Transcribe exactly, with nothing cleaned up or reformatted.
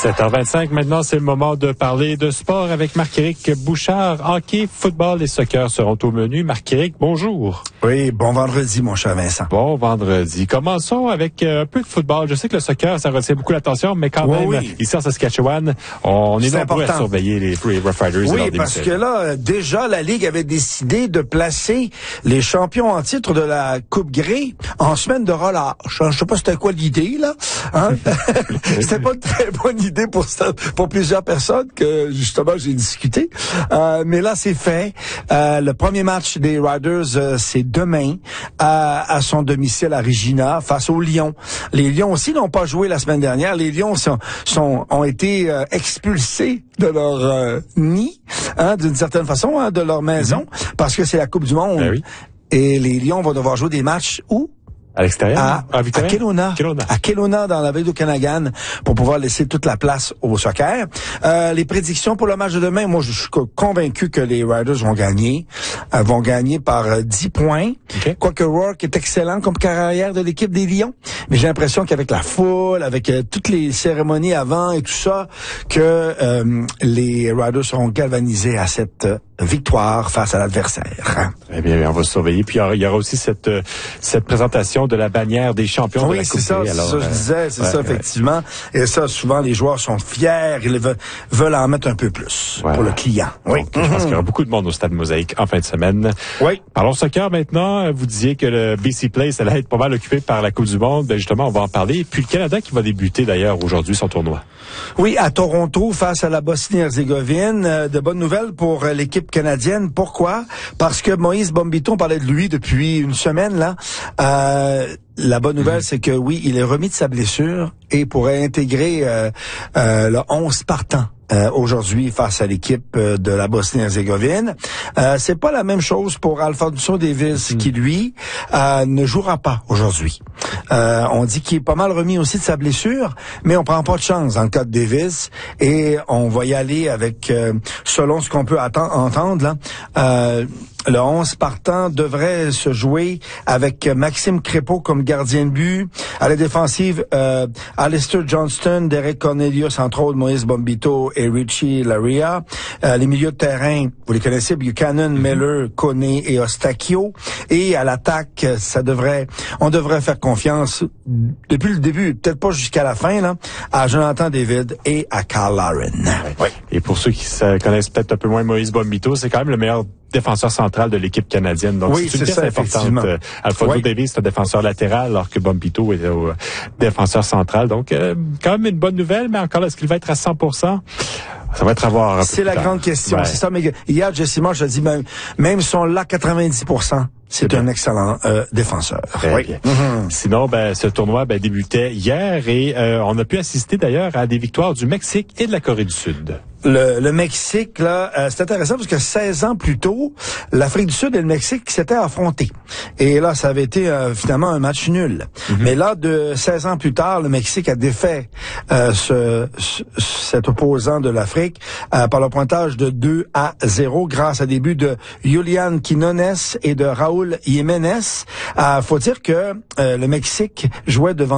sept heures vingt-cinq, maintenant, c'est le moment de parler de sport avec Marc-Éric Bouchard. Hockey, football et soccer seront au menu. Marc-Éric, bonjour. Oui, bon vendredi, mon cher Vincent. Bon vendredi. Commençons avec euh, un peu de football. Je sais que le soccer, ça retient beaucoup l'attention, mais quand oui, même, oui. ici en Saskatchewan, on est, est nombreux à surveiller les, les Rough Riders. Oui, parce que là, déjà, la Ligue avait décidé de placer les champions en titre de la Coupe Grey en semaine de relâche. Je sais pas c'était quoi l'idée, là. Hein? C'était pas une très bonne idée pour, pour plusieurs personnes que, justement, j'ai discuté. Euh, mais là, c'est fait. Euh, le premier match des Riders, euh, c'est demain à, à son domicile à Regina face aux Lions. Les Lions aussi n'ont pas joué la semaine dernière. Les Lions sont, sont ont été euh, expulsés de leur euh, nid, hein, d'une certaine façon, hein, de leur maison, mm-hmm. parce que c'est la Coupe du Monde. Ben oui. Et les Lions vont devoir jouer des matchs où? À l'extérieur? À, à, à Kelowna. Kelowna. À Kelowna, dans la ville d'Okanagan, pour pouvoir laisser toute la place au soccer. Euh, les prédictions pour le match de demain, moi, je suis convaincu que les Riders vont gagner. Euh, vont gagner par euh, dix points. Okay. Quoique Rourke est excellent comme carrière de l'équipe des Lions. Mais j'ai l'impression qu'avec la foule, avec euh, toutes les cérémonies avant et tout ça, que euh, les Riders seront galvanisés à cette euh, victoire face à l'adversaire. Eh bien, on va surveiller. Puis il y aura aussi cette euh, cette présentation de la bannière des champions oui, de la Coupe. Oui, c'est ça, alors, c'est ça, je disais, c'est ouais, ça, ouais. effectivement. Et ça, souvent, les joueurs sont fiers, ils veulent, veulent en mettre un peu plus ouais. pour le client. Oui. Donc, mm-hmm. Je pense qu'il y aura beaucoup de monde au Stade Mosaïque en fin de semaine. Oui. Parlons soccer maintenant. Vous disiez que le B C Place allait être pas mal occupé par la Coupe du Monde. Ben justement, on va en parler. Puis le Canada qui va débuter d'ailleurs aujourd'hui son tournoi. Oui, à Toronto, face à la Bosnie-Herzégovine. Euh, de bonnes nouvelles pour euh, l'équipe canadienne. Pourquoi? Parce que Moïse Bombito, on parlait de lui depuis une semaine, là. Euh, La bonne nouvelle, mmh. c'est que oui, il est remis de sa blessure et pourrait intégrer euh, euh, le onze partant. Euh, aujourd'hui face à l'équipe euh, de la Bosnie-Herzégovine. Euh, c'est pas la même chose pour Alphonso Davies mmh. qui, lui, euh, ne jouera pas aujourd'hui. Euh, on dit qu'il est pas mal remis aussi de sa blessure, mais on prend pas de chance dans le cas de Davies et on va y aller avec, euh, selon ce qu'on peut atten- entendre, là, euh, le onze partant devrait se jouer avec Maxime Crépeau comme gardien de but. À la défensive, euh, Alistair Johnston, Derek Cornelius, entre autres, Moïse Bombito et Richie Laria. Euh, les milieux de terrain, vous les connaissez, Buchanan, mm-hmm. Miller, Koné et Ostachio. Et à l'attaque, ça devrait, on devrait faire confiance depuis le début, peut-être pas jusqu'à la fin, là, à Jonathan David et à Carl Laren. Oui. Et pour ceux qui connaissent peut-être un peu moins Moïse Bombito, c'est quand même le meilleur défenseur central de l'équipe canadienne. Donc, oui, c'est une pièce ça, importante. Euh, Alphonso oui. Davies, c'est un défenseur latéral, alors que Bombito est au euh, défenseur central. Donc, euh, quand même une bonne nouvelle, mais encore, est-ce qu'il va être à cent pour cent? Ça va être à voir. C'est la grande question. Ouais. C'est ça, mais hier, Jesse Marsh a dit, même, même si on l'a quatre-vingt-dix pour cent, c'est, c'est un bien. excellent euh, défenseur. Très oui. bien. Mm-hmm. Sinon, ben, ce tournoi ben, débutait hier et euh, on a pu assister d'ailleurs à des victoires du Mexique et de la Corée du Sud. Le, le Mexique, là, euh, c'est intéressant parce que seize ans plus tôt, l'Afrique du Sud et le Mexique s'étaient affrontés. Et là, ça avait été euh, finalement un match nul. Mm-hmm. Mais là, de seize ans plus tard, le Mexique a défait euh, ce, ce, cet opposant de l'Afrique euh, par le pointage de deux à zéro grâce à des buts de Julian Quinones et de Raúl Jiménez. Euh, faut dire que euh, le Mexique jouait devant